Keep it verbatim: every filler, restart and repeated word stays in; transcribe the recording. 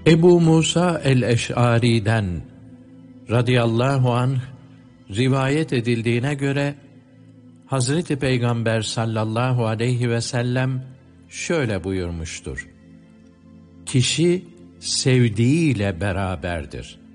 Ebu Musa el-Eş'ari'den radıyallahu anh rivayet edildiğine göre Hazreti Peygamber sallallahu aleyhi ve sellem şöyle buyurmuştur: Kişi sevdiğiyle beraberdir.